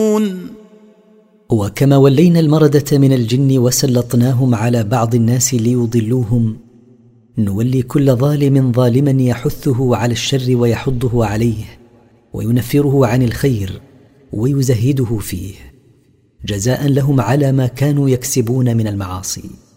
وكما ولينا المردة من الجن وسلطناهم على بعض الناس ليضلوهم، نولي كل ظالم ظالما يحثه على الشر ويحضه عليه وينفره عن الخير ويزهده فيه، جزاء لهم على ما كانوا يكسبون من المعاصي.